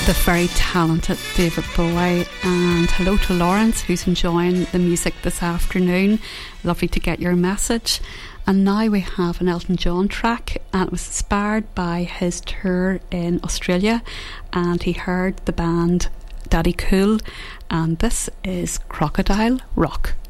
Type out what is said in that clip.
The very talented David Bowie, and hello to Lawrence, who's enjoying the music this afternoon. Lovely to get your message. And now we have an Elton John track, and it was inspired by his tour in Australia, and he heard the band Daddy Cool, and this is Crocodile Rock.